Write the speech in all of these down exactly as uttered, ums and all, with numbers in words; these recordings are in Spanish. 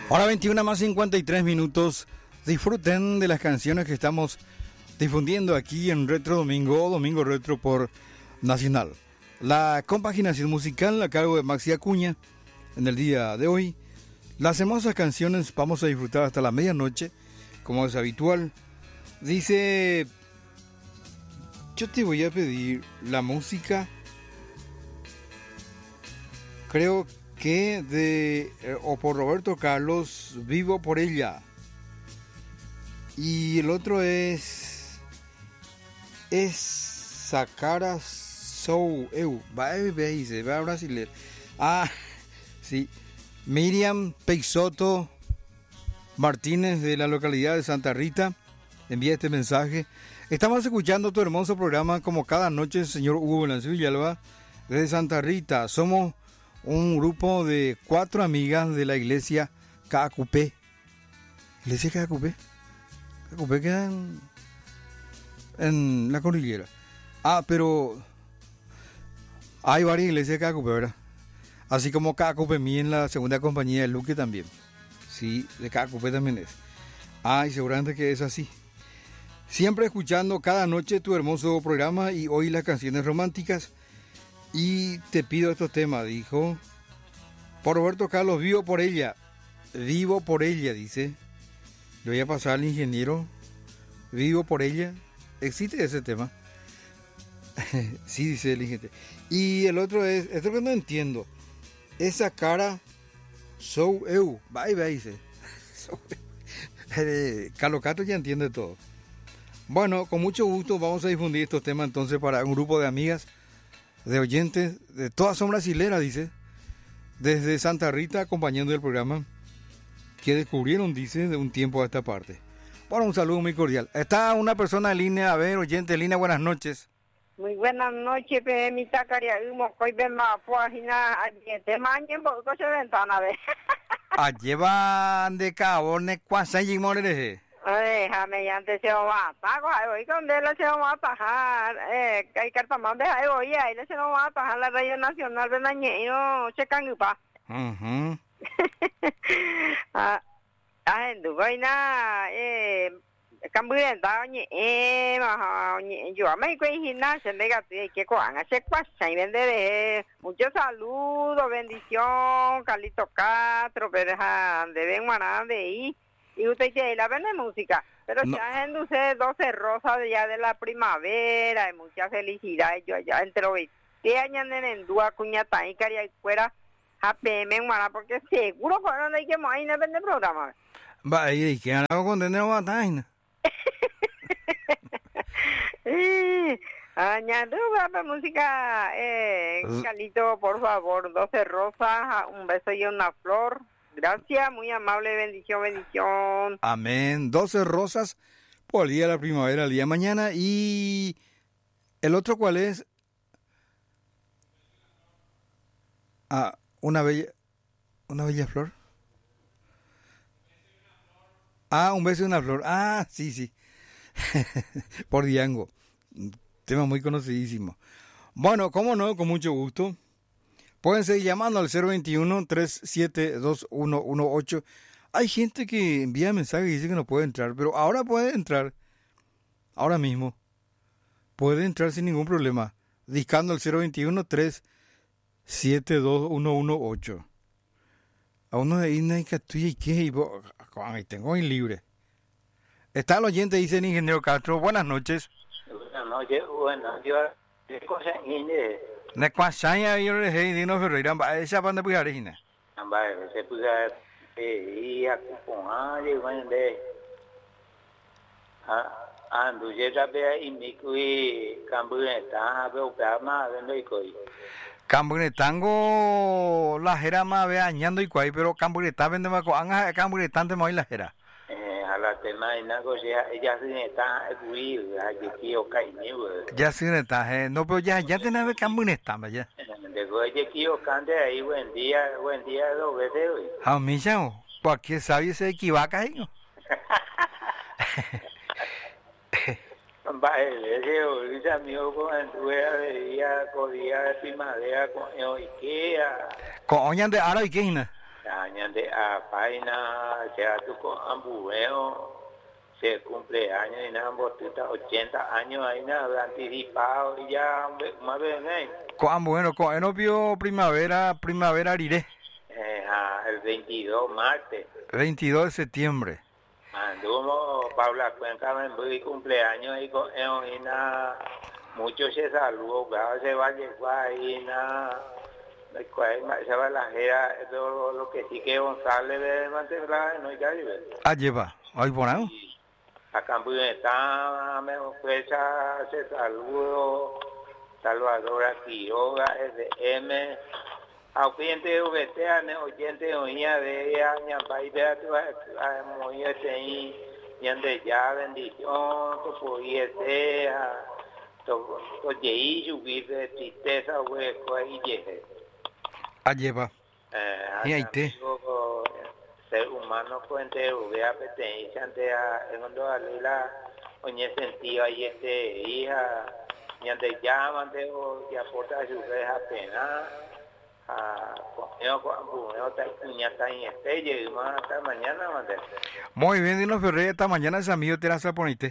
Ahora veintiuna más cincuenta y tres minutos. Disfruten de las canciones que estamos difundiendo aquí en Retro Domingo, Domingo Retro por Nacional. La compaginación musical a cargo de Maxi Acuña en el día de hoy. Las hermosas canciones vamos a disfrutar hasta la medianoche, como es habitual. Dice, yo te voy a pedir la música, creo que de, o por Roberto Carlos, Vivo por ella. Y el otro es, es Sakara Sou, eu, va a dice, va a brasileño. Ah, sí, Miriam Peixoto Martínez de la localidad de Santa Rita envía este mensaje. Estamos escuchando tu hermoso programa como cada noche, señor Hugo Venancio Villalba, desde Santa Rita. Somos un grupo de cuatro amigas de la iglesia Cacupé. ¿Iglesia Cacupé? Cacupé queda en, en la cordillera. Ah, pero hay varias iglesias de Cacupé, ¿verdad? Así como Cacupé mí en la segunda compañía de Luque también. Sí, de Cacupé también es. Ah, y seguramente que es así. Siempre escuchando cada noche tu hermoso programa y hoy las canciones románticas. Y te pido estos temas, dijo. Por Roberto Carlos, vivo por ella. Vivo por ella, dice. Le voy a pasar al ingeniero. Vivo por ella. ¿Existe ese tema? Sí, dice el ingeniero. Y el otro es, esto que no entiendo. Esa cara, sou eu. Bye, bye, dice. Carlos Castro ya entiende todo. Bueno, con mucho gusto vamos a difundir estos temas entonces para un grupo de amigas, de oyentes, de todas son brasileras, dice, desde Santa Rita, acompañando el programa, que descubrieron, dice, de un tiempo a esta parte. Bueno, un saludo muy cordial. Está una persona en línea, a ver, oyente en línea, buenas noches. Muy buenas noches, pe, mi tacaria, humo, coi ben ma, página, te mañen, por coche ventana, ve. A llevan de cabo, ne cuasa y morere. Déjame ya antes se va a pagar, hoy con él se va a pagar, eh, hay que tomar de ahí, hoy ahí se va a pagar la radio nacional de Nañeiro, checan upa. Mhm. Ah, ah, en Dubai na, eh, Camboya ta nhẹ mà nhẹ vừa mấy cái hình na sẽ mấy cái cái quảng á sẽ quá sai vende de mucho saludo bendición Calito Castro pero de ven maná de ahí y usted que la vende música pero no. Ya en usted doce rosas ya de la primavera y mucha felicidad yo allá entre hoy te añan en dua cuñata y caria fuera a pm maná porque seguro fueron de que más no vende programa va y que algo con dinero va a Añado para música, eh, Calito, por favor, doce rosas, un beso y una flor. Gracias, muy amable, bendición, bendición. Amén. doce rosas por el día de la primavera, el día de mañana. Y el otro, ¿cuál es? Ah, una bella, una bella flor. Ah, un beso y una flor. Ah, sí, sí. Por Diango. Tema muy conocidísimo. Bueno, cómo no, con mucho gusto. Pueden seguir llamando al cero veintiuno, tres siete dos, uno uno ocho. Hay gente que envía mensajes y dice que no puede entrar, pero ahora puede entrar. Ahora mismo. Puede entrar sin ningún problema. Discando al cero veintiuno, tres siete dos, uno uno ocho. A uno de ahí, ¿y qué? Ahí tengo en libre. Está el oyente, dice el ingeniero Castro. Buenas noches. Buenas noches. Bueno, yo... ¿Qué cosa es? Ne kwasanya yo le hey dino Ferreira ba esa banda puya regina. Amba se puya eh y a con ah de vende. Ah ando llega be y mi cui cambureta be opama de no coi. Camburetango la jera ma be añando y cuai pero cambureta vende ma ko anga camburetante moi la jera. La tema ina ko ya ya se está cui ya que o kai ni ya se está no pero ya ya tenés cambureta ma ya de go ya que o cante ahí buen día buen día dos veces hoy ah mi chao porque sabe se equivoca ahí no va el yo ya mi o con tu ya ko día primavera con o ikea con oñan de ara y qué ina de a Paina, sea tu con Ambueo, se cumple años y nada, ochenta años ahí nada, anticipado y ya más bien. Con bueno, con enopio primavera, primavera iré. Eh, el veintidós martes. veintidós de septiembre. Anduvo Paula Cuenca en cumpleaños y con y nada, muchos se saludó, se va a llegar ahí nada. Se va la jera, eso lo que sí que González de Mantebrada, no hay que ver. Ah, lleva, ahí por ahí. Acá en está mejor fecha, se saludo, Salvador Quiroga, S M, a oyente de V T, a oyente de oía de ella, ñampay de a moía ahí, ñande ya bendición, to podía ser, to lleí subir de tristeza, hueco ahí llegué. Ah, lleva. Y ahí te. Ser humano cuente vea pertenencia ante a en cuando a la oñe sentido ahí este hija ni ante llaman de o ya aporta su reja pena a yo cuando yo está cuñata en este y más hasta mañana mande. Muy bien, Dino Ferrer, esta mañana es amigo Terasa Ponite.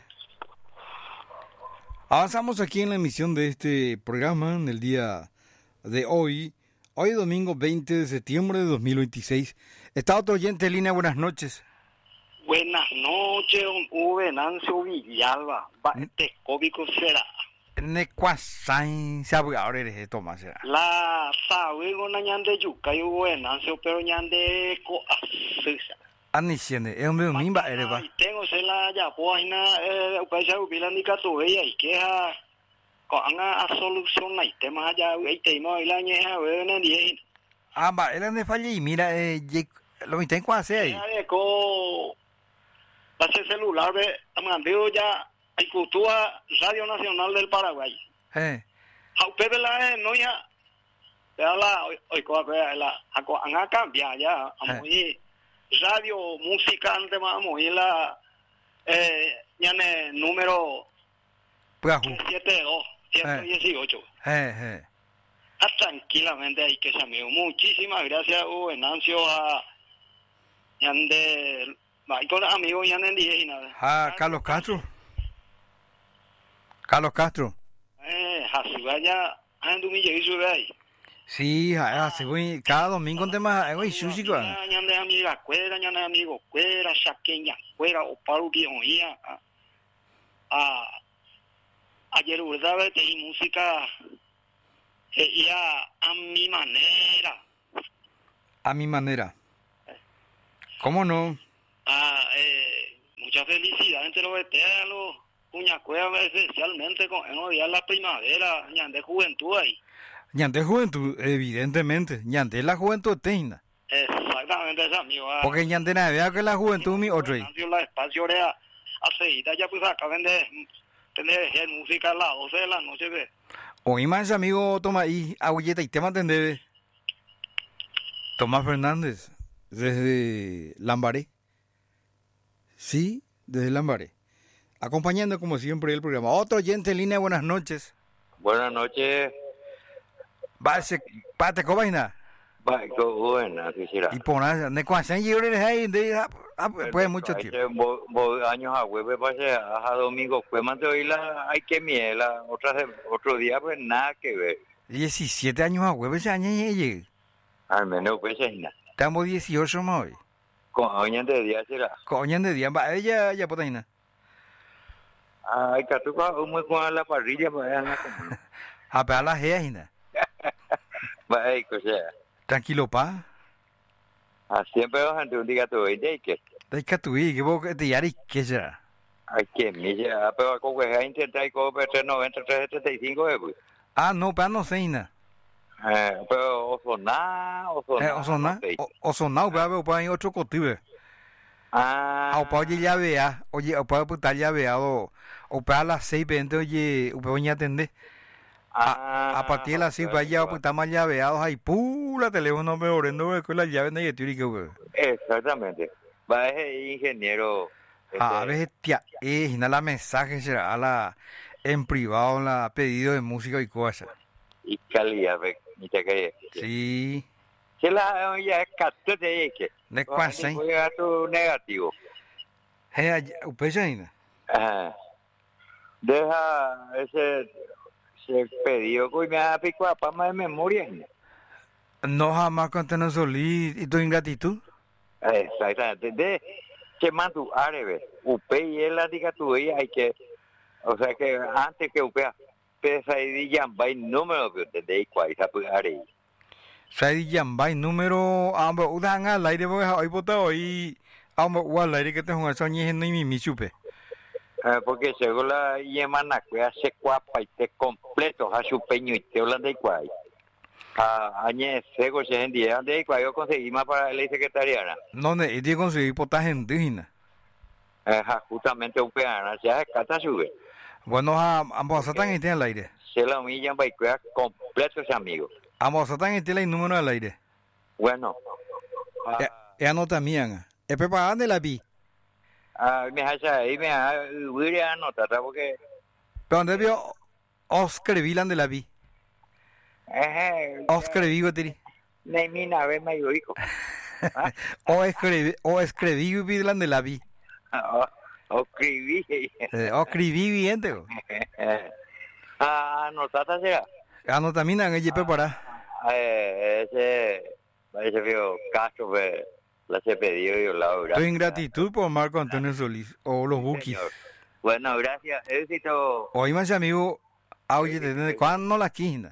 Avanzamos aquí en la emisión de este programa en el día de hoy. Hoy domingo veinte de septiembre de dos mil veintiséis. Está otro oyente en línea, buenas noches. Buenas noches, don Uve Nancio Villalba. Este cómico será. Necuasain, sabe ahora eres esto más será. La sabe con la ñande yuca y Uve Nancio, pero ñande co asesa. Anisiende, es un buen mimba eres va. Tengo se la ya poina eh upaisa upila ni catuveya y queja. Con a solución ahí temas allá ahí te no la ñeja ven ni. Ah, va, él ande falle y mira eh lo que tengo que hacer ahí. Ya co pase celular ve mandeo ya hay cultura Radio Nacional del Paraguay. Eh. A usted la no ya la hoy co la a cambiar ya muy radio música antes más muy la eh ya número setenta y dos ciento dieciocho. Eh, eh. Ah, tranquilamente hay que saber. Muchísimas gracias, Hugo Venancio, a Yande, con amigos Yande Indígena. Ah, Carlos Castro. Carlos Castro. Eh, así vaya, ando mi llegué ahí. Sí, ah, según cada domingo un tema, eh, sushi con. Yande amiga cuera, yande amigo cuera, chaqueña cuera, o paro que oía. Ah, ayer verdad de música ya a mi manera. A mi manera. ¿Cómo no? Ah, eh, muchas felicidades entre los veteranos, Cuña Cueva especialmente con el día de la primavera, ñande juventud ahí. Ñande juventud, evidentemente. Ñande la juventud teina. Exactamente esa amigo. Porque ñande nada, vea que la juventud mi otro. La espacio era aceita ya pues acaben de tener música a las doce de la noche ve. Oí más amigo toma ahí, agulleta y tema tendebe. Tomás Fernández, desde Lambaré. Sí, desde Lambaré. Acompañando como siempre el programa. Otro oyente en línea, buenas noches. Buenas noches. Va, se, pate, ¿cómo vaina? Va, buena, quisiera. Y por nada, ¿de cuántos años eres ahí? Pues mucho tiempo. Vos años a hueve, pase a domingo, fue más de hoy la, hay que miela, otras otro día, pues nada que ver. diecisiete años a hueve, ese año llegué. Al menos pues es nada. Estamos dieciocho más hoy. Con oñan de día será. Con oñan de día, va, ella ya puede ir. Ay, catuca, muy con la parrilla, pues anda como. A pegar la gea, Gina. Va, ay, cosa. Tranquilo, pa. Ah, siempre vas ante un día todo, ¿y qué? ¿De qué tú y qué vos te yari qué será? Ay, que me ya, pero con que intentar y con tres noventa, tres setenta y cinco, pues. Ah, no, pa, no sé, Gina. Eh, pero Osoná, Osoná. Eh, Osoná, Osoná, pa, pa, hay otro cotibe. Ah. Ah, pa, oye, ya vea, oye, pa, puta, ya vea, o, o pa, a las seis veinte, oye, pa, oye, atende. A, a partir de las seis, vaya, pues, está más llaveados ahí, pura teléfono, me orendo, con las llaves de Yeturi, que exactamente. Va, ese ingeniero. A veces, tía, eh, Gina, la mensaje será a la, en privado, la pedido de música y cosas. Y calidad, ni te cae. Sí. Se la ya es cato de que. De cuasa. Fue a tu negativo. Hey, upechaina. Ah. Deja ese se pedido que me ha picado para más de memoria. No jamás cuando no solí y tu ingratitud. Exactamente. De que mando árabe. Upe y él la diga tu ella hay que, o sea que antes que upea pesa y yamba y número que te de cuál está pues árabe. Sai yamba y número ambos udan al aire porque hoy botado y ambos igual aire que te un soñé no mi mi chupe. Eh, porque según la yemana que hace cuapa y te completo a su peño y te hablan de cuál. Ah, añe sego se hendía de cuál yo conseguí más para la secretariana. No ne y de conseguir potaje indígena. Eh, justamente upeana se hace cata sube. Bueno, ambos están en el aire. Se la humillan para que completo ese amigo. Ambos están en el número al aire. Bueno. Ya, ya nota mía. Es preparada de la vi. Ah, me hace ahí, me ha huir a anotar, porque... Pero donde vio Oscar Vilan de la vi. Eh, Oscar Vigo, Tiri. Ne mi nave me hijo. O escribí, o escribí Vilan de la vi. O escribí. O escribí bien, tego. Ah, anotada será. Anota mina, ella prepara. Eh, ese, ese vio Castro, la se pedido y la obra. Tu ingratitud por Marco Antonio Solís o los Bukis. Bueno, gracias. Éxito. Hoy más amigo, oye, ¿desde cuándo no la quisna?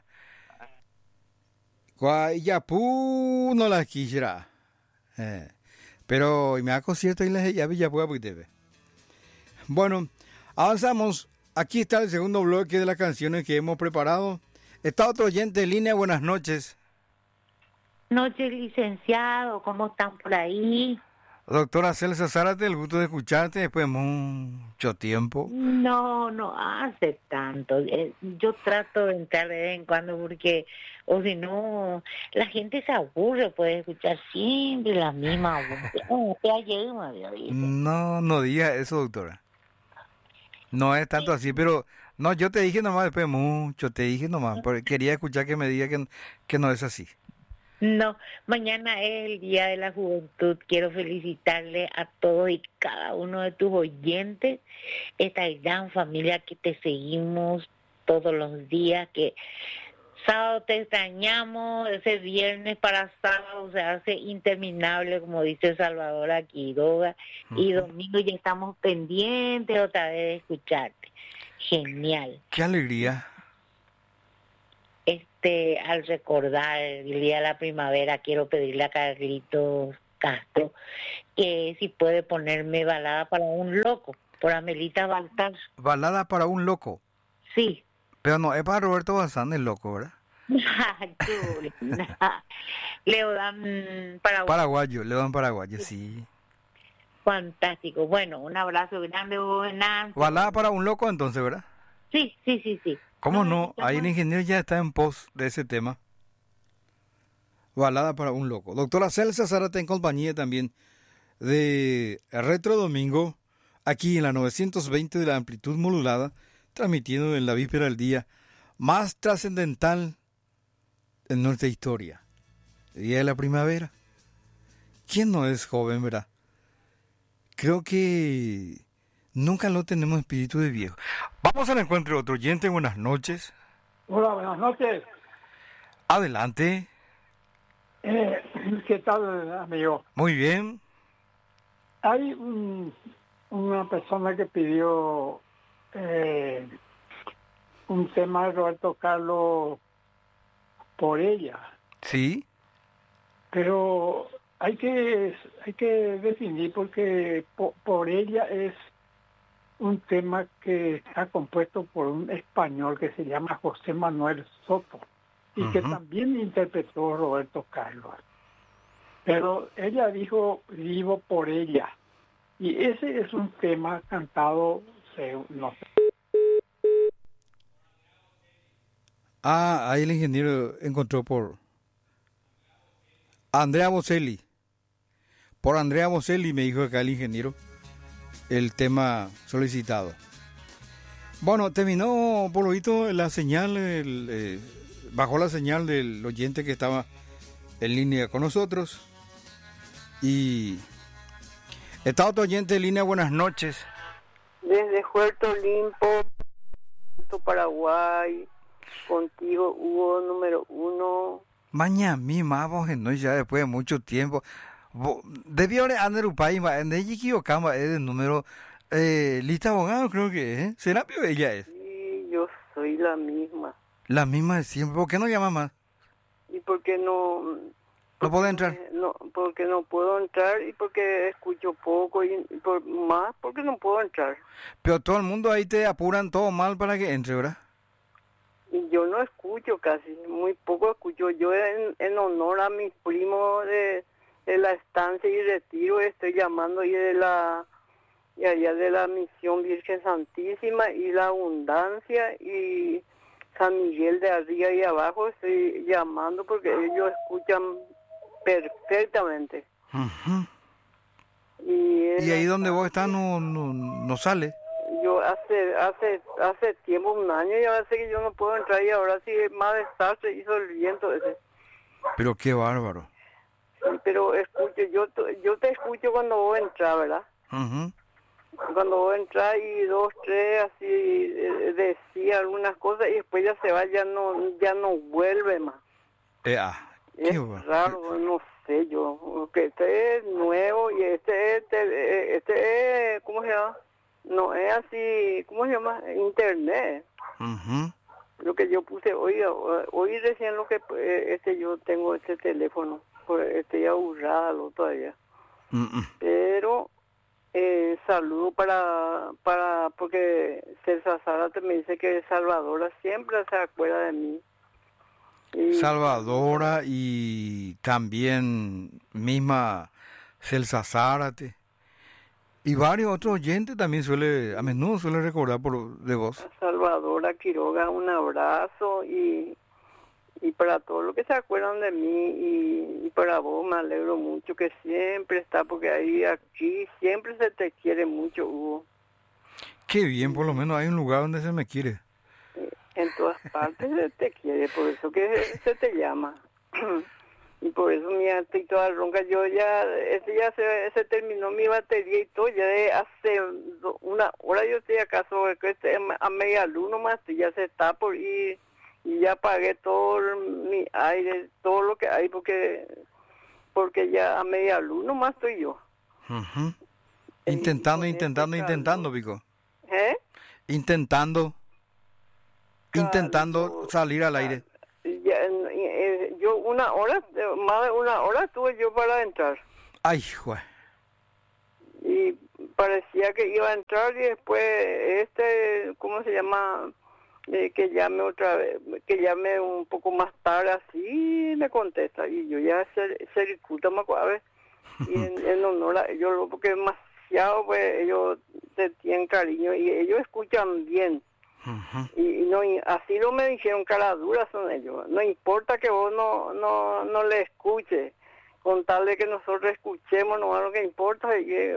Ya pu no la quisiera. Eh, pero me ha concierto y la ya ya puedo te Bueno, avanzamos. Aquí está el segundo bloque de las canciones que hemos preparado. Está otro oyente en línea. Buenas noches. Noches, licenciado. ¿Cómo están por ahí? Doctora Celsa Zárate, el gusto de escucharte después de mucho tiempo. No, no hace tanto. Yo trato de entrar de vez en cuando porque, o si no, la gente se aburre, puede escuchar siempre la misma voz. No, no diga eso, doctora. No es tanto así, pero no, yo te dije nomás después de mucho, te dije nomás, porque quería escuchar que me diga que, que no es así. No, mañana es el Día de la Juventud. Quiero felicitarle a todos y cada uno de tus oyentes, esta gran familia que te seguimos todos los días, que sábado te extrañamos, ese viernes para sábado se hace interminable, como dice Salvador Quiroga, uh-huh. Y domingo ya estamos pendientes otra vez de escucharte. Genial. Qué alegría. Este, al recordar el Día de la Primavera, quiero pedirle a Carlitos Castro que si puede ponerme Balada para un Loco, por Amelita Baltar. Balada para un Loco. Sí. Pero no, es para Roberto Bazán el loco, ¿verdad? Le dan paraguayo. Paraguayo, le dan paraguayo, sí. Fantástico. Bueno, un abrazo grande, buenas. Balada para un Loco entonces, ¿verdad? Sí, sí, sí, sí. ¿Cómo no? Ahí el ingeniero ya está en pos de ese tema. Balada para un Loco. Doctora Celsa Zárate en compañía también de Retro Domingo, aquí en la novecientos veinte de la amplitud modulada, transmitiendo en la víspera del día más trascendental en nuestra historia, el Día de la Primavera. ¿Quién no es joven, verdad? Creo que nunca lo tenemos espíritu de viejo. Vamos al encuentro de otro oyente. Buenas noches. Hola, buenas noches. Adelante. Eh, ¿Qué tal, amigo? Muy bien. Hay un, una persona que pidió eh, un tema de Roberto Carlos por ella. Sí. Pero hay que hay que definir porque po, por ella es un tema que está compuesto por un español que se llama José Manuel Soto y uh-huh. que también interpretó Roberto Carlos. Pero ella dijo vivo por ella y ese es un tema cantado, no sé. Ah, ahí el ingeniero encontró por Andrea Bocelli. Por Andrea Bocelli me dijo acá el ingeniero el tema solicitado. Bueno, terminó por lo visto la señal, el, eh, bajó la señal del oyente que estaba en línea con nosotros. Y está otro oyente en línea, buenas noches. Desde Puerto Limpo, Paraguay, contigo Hugo número uno. Mañana mismo, vamos en noche, ya después de mucho tiempo. Debió andar un país, en el equivocamos, es el número, eh, lista abogado creo que es, ¿será que ella es? Sí, yo soy la misma. La misma de siempre, ¿por qué no llama más? ¿Y por qué no? ¿No puedo entrar? No, porque no puedo entrar y porque escucho poco y, y por más porque no puedo entrar. Pero todo el mundo ahí te apuran todo mal para que entre, ¿verdad? Y yo no escucho casi, muy poco escucho. Yo en, en honor a mis primos de, de la estancia y retiro estoy llamando y de la y allá de la Misión Virgen Santísima y la Abundancia y San Miguel de arriba y abajo estoy llamando porque ellos escuchan perfectamente. Uh-huh. Y, y ahí donde vos estás no, no, no sale. Yo hace hace hace tiempo, un año, ya sé que yo no puedo entrar y ahora sí más desastre hizo el viento ese. Pero qué bárbaro. Sí, pero escucho, yo yo te escucho cuando vos entras, ¿verdad? Uh-huh. Cuando vos entras y dos, tres, así eh, decía algunas cosas y después ya se va, ya no ya no vuelve más. Eh, ah, es raro, no sé yo, que este es nuevo y este este este es, ¿cómo se llama? No es así, ¿cómo se llama? Internet. Uh-huh. Lo que yo puse hoy, hoy recién lo que este yo tengo este teléfono, estoy aburrada todavía. Uh-uh. Pero eh, saludo para para porque César Zárate me dice que Salvadora siempre se acuerda de mí. Y Salvadora y también misma Celsa Zárate. Y varios otros oyentes también suele, a menudo suele recordar por de vos. Salvadora Quiroga, un abrazo y, y para todos los que se acuerdan de mí y, y para vos me alegro mucho que siempre está, porque ahí aquí siempre se te quiere mucho, Hugo. Qué bien, por lo menos hay un lugar donde se me quiere. En todas partes se te quiere, por eso que se te llama. Y por eso, mira, estoy toda ronca. Yo ya, este ya se, se terminó mi batería y todo. Ya de hace una hora yo estoy acá sobre este, a media luz nomás. Ya se está por ir y ya pagué todo mi aire, todo lo que hay, porque porque ya a media luz nomás estoy yo. Uh-huh. Intentando, intentando, intentando, Pico. ¿Eh? Intentando, claro, intentando salir al aire. Ya, eh, yo una hora, más de una hora tuve yo para entrar. Ay, güey. Y parecía que iba a entrar y después este, ¿cómo se llama? Eh, que llame otra vez, que llame un poco más tarde, así me contesta. Y yo ya se, se discuta más ver y en, en honor a ellos, porque demasiado, pues ellos te tienen cariño y ellos escuchan bien. Uh-huh. Y, y no, así lo me dijeron, cara dura son ellos. No importa que vos no no no le escuches, con tal de que nosotros escuchemos, no lo que importa. Y que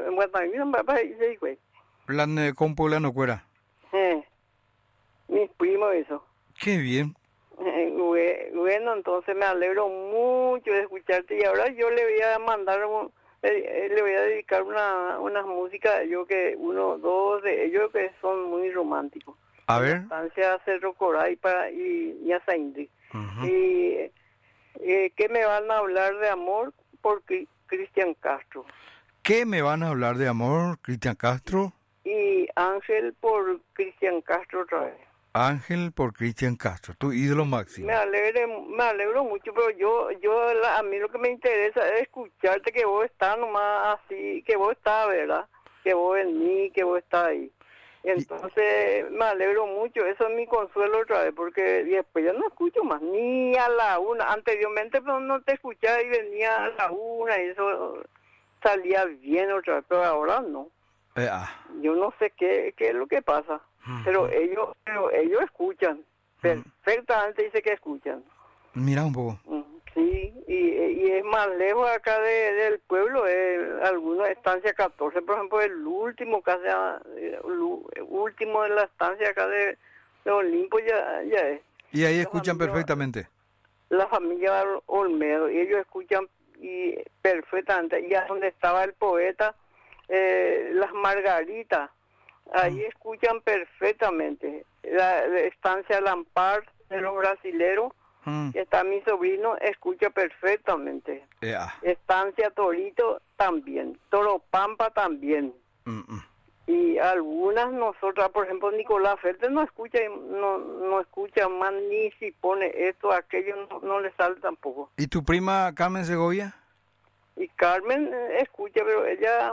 plan de compo la no cuera. Eh, mis primos eso. Qué bien. Eh, bueno, entonces me alegro mucho de escucharte y ahora yo le voy a mandar un, eh, le voy a dedicar una unas músicas yo que uno dos de ellos que son muy románticos. A ver. Estancia Cerro Coray para y Ñazaindri. Uh-huh. Y eh, ¿qué me van a hablar de amor por Cristian Castro? ¿Qué me van a hablar de amor, Cristian Castro? Y Ángel por Cristian Castro otra vez. Ángel por Cristian Castro, tu ídolo máximo. Me alegre, me alegro mucho, pero yo, yo la, a mí lo que me interesa es escucharte, que vos estás nomás así, que vos estás, ¿verdad? Que vos en mí, que vos estás ahí. Entonces me alegro mucho, eso es mi consuelo otra vez, porque después ya no escucho más, ni a la una, anteriormente pero no te escuchaba y venía a la una y eso salía bien otra vez, pero ahora no. Eh, ah. Yo no sé qué, qué es lo que pasa, uh-huh. pero ellos pero ellos escuchan, perfectamente dice que escuchan. Mira un poco. Uh-huh. Sí, y, y es más lejos acá de, del pueblo, eh, alguna estancia catorce, por ejemplo, el último casi, el último de la estancia acá de, de Olimpo ya, ya es. Y ahí escuchan perfectamente. la familia Olmedo, y ellos escuchan y perfectamente. Y a donde estaba el poeta, eh, las Margaritas, ahí mm. escuchan perfectamente. La, la estancia Lampard de los brasileros, mm. que está mi sobrino, escucha perfectamente. Yeah. Estancia Torito también, Toro Pampa también. Mm-mm. Y algunas nosotras, por ejemplo, Nicolás Ferte no escucha, no, no escucha más ni si pone esto, aquello, no, no le sale tampoco. ¿Y tu prima Carmen Segovia? Y Carmen eh, escucha, pero ella,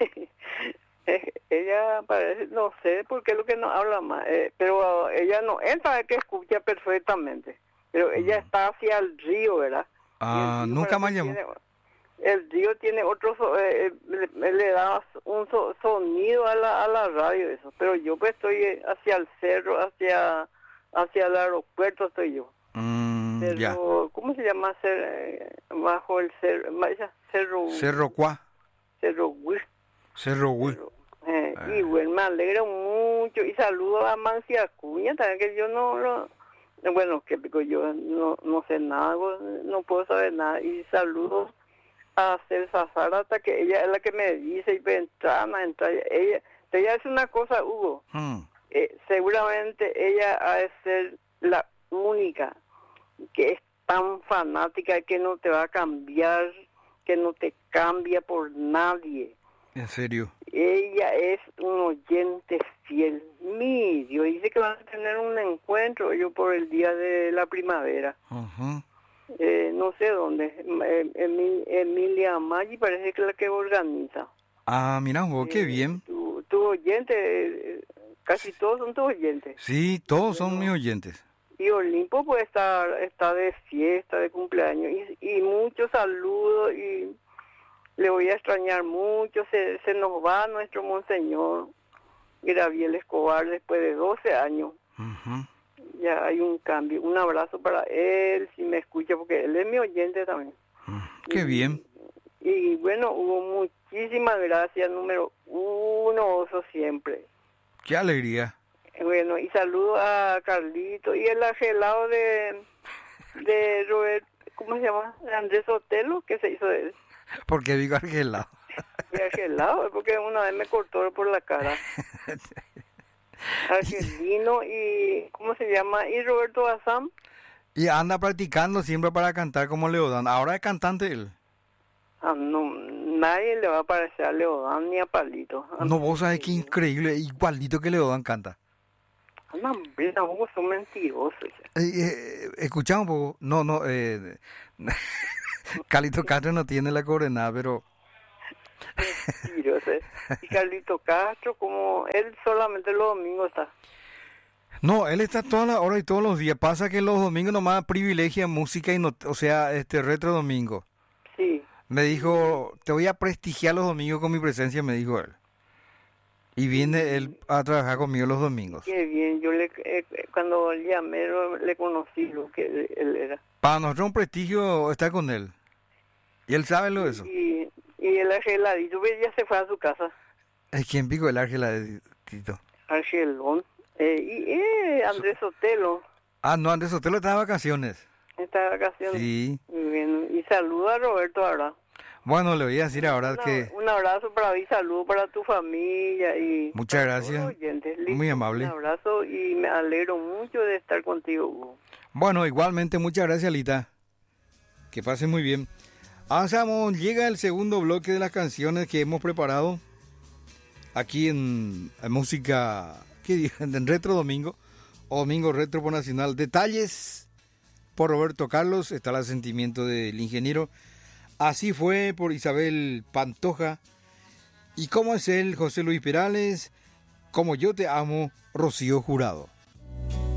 ella parece, no sé por qué es lo que no habla más, eh, pero ella no, él sabe que escucha perfectamente, pero mm. ella está hacia el río, ¿verdad? Ah, nunca más llamó. Tiene, el río tiene otro, eh, le, le da un so, sonido a la, a la radio, eso. Pero yo pues estoy hacia el cerro, hacia hacia el aeropuerto estoy yo. Mm, cerro, ya. ¿Cómo se llama? Cer, bajo el cerro, cerro. Cerro Cuá. Cerro Huí. Cerro Huí. Eh, eh. Y bueno, me alegra mucho y saludo a Mansi Acuña, también que yo no lo... Bueno, que yo no, no sé nada, no puedo saber nada. Y saludos a Celsa Zárate, que ella es la que me dice, y entra, entra, ella, te voy a decir una cosa, Hugo, hmm. eh, seguramente ella ha de ser la única que es tan fanática que no te va a cambiar, que no te cambia por nadie. ¿En serio? Ella es un oyente fiel. Mi Dios, dice que van a tener un encuentro yo por el día de la primavera. Uh-huh. Eh, no sé dónde, Emil, Emilia Maggi parece que es la que organiza. Ah, mira, vos, eh, qué bien. Tu, tu oyente, casi todos son tus oyentes. Sí, todos son mis oyentes. Y Olimpo pues está, está de fiesta, de cumpleaños, y, y muchos saludos, y le voy a extrañar mucho. Se, se nos va nuestro monseñor Gabriel Escobar después de doce años. Uh-huh. Ya hay un cambio. Un abrazo para él, si me escucha, porque él es mi oyente también. Qué y, bien. Y bueno, hubo muchísimas gracias, número uno, Oso, siempre. Qué alegría. Bueno, y saludo a Carlito y el argelado de, de Robert, ¿cómo se llama? De Andrés Otelo, que se hizo de él. ¿Por qué digo argelado? Y argelado, porque una vez me cortó por la cara. Argelino y, ¿cómo se llama? Y Roberto Bazán. Y anda practicando siempre para cantar como Leodán. Ahora es cantante él. Ah, no, nadie le va a parecer a Leodán ni a Palito. Ah, no, vos sabés qué increíble, igualito que Leodán canta. No, hombre, tampoco son mentirosos. Eh, eh, escuchá un poco. No, no, eh, Carlito Castro no tiene la coordenada, pero... Mentiroso. Y Carlito Castro, como él solamente los domingos está. No, él está todas las horas y todos los días. Pasa que los domingos nomás privilegia música y no, o sea, este retro domingo. Sí. Me dijo, te voy a prestigiar los domingos con mi presencia, me dijo él. Y viene él a trabajar conmigo los domingos. Qué bien, yo le eh, cuando llamé le conocí lo que él, él era. Para nosotros un prestigio estar con él. Y él sabe lo de eso. Y, y el argeladito, ya se fue a su casa. ¿Quién pico el argeladito? Argelón. Eh, y eh, Andrés Otelo. Ah, no, Andrés Otelo está de vacaciones. Está de vacaciones. Sí. Muy bien. Y saluda a Roberto ahora. Bueno, le voy a decir ahora Una, que... Un abrazo para mí, saludo para tu familia y... Muchas gracias. Muy amable. Un abrazo y me alegro mucho de estar contigo, Hugo. Bueno, igualmente, muchas gracias, Lita. Que pase muy bien. Avanzamos, llega el segundo bloque de las canciones que hemos preparado aquí en, en música, ¿qué dije? En Retro Domingo, o Domingo Retro por Nacional. Detalles por Roberto Carlos, está el sentimiento del ingeniero. Así fue por Isabel Pantoja. Y cómo es él, José Luis Perales. Como yo te amo, Rocío Jurado.